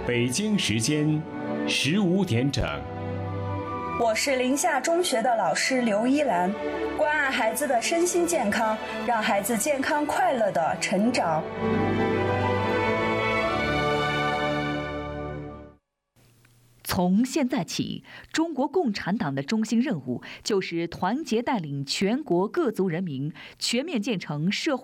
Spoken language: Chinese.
北京时间15点整。 我是临夏中学的老师刘依兰，关爱孩子的身心健康，让孩子健康快乐的成长。 从现在起，中国共产党的中心任务就是团结带领全国各族人民全面建成社会